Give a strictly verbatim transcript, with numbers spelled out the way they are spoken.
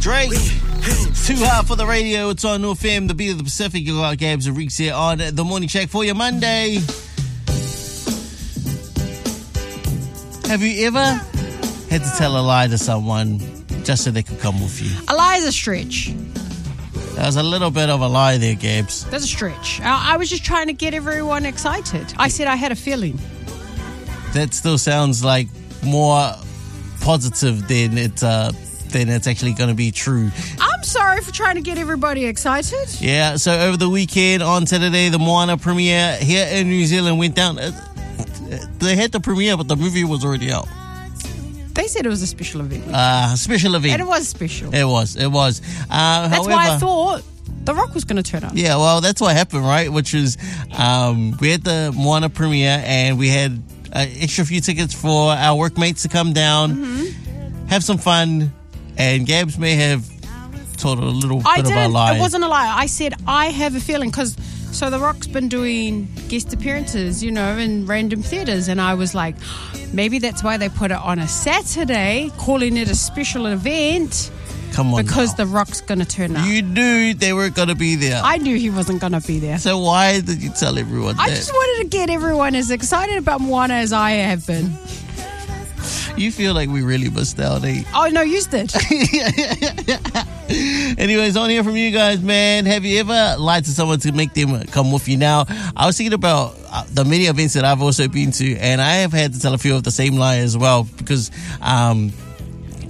Drake. Too hard for the radio. It's on North F M, the beat of the Pacific. You got Gabs and Reeks here on the Morning Check for your Monday. Have you ever had to tell a lie to someone just so they could come with you? A lie is a stretch. That was a little bit of a lie there, Gabs. That's a stretch. I, I was just trying to get everyone excited. I said I had a feeling. That still sounds like more positive than it uh, than it's actually going to be true. I'm sorry for trying to get everybody excited. Yeah, so over the weekend on Saturday, the Moana premiere here in New Zealand went down. They had the premiere, but the movie was already out. They said it was a special event. Uh, special event. And it was special. It was, it was. Uh, that's however, why I thought The Rock was going to turn up. Yeah, well, that's what happened, right? Which is, um, we had the Moana premiere and we had an extra few tickets for our workmates to come down, mm-hmm. have some fun, and Gabs may have told a little I bit didn't, of a lie. It wasn't a lie. I said, I have a feeling, because so The Rock's been doing guest appearances, you know, in random theatres, and I was like, maybe that's why they put it on a Saturday, calling it a special event. Come on Because now. The Rock's going to turn up. You knew they weren't going to be there. I knew he wasn't going to be there. So why did you tell everyone I that? just wanted to get everyone as excited about Moana as I have been. You feel like we really missed out, eh? Oh, no, you did. Anyways, I want to hear from you guys, man. Have you ever lied to someone to make them come with you? Now, I was thinking about uh, the many events that I've also been to, and I have had to tell a few of the same lie as well, because um,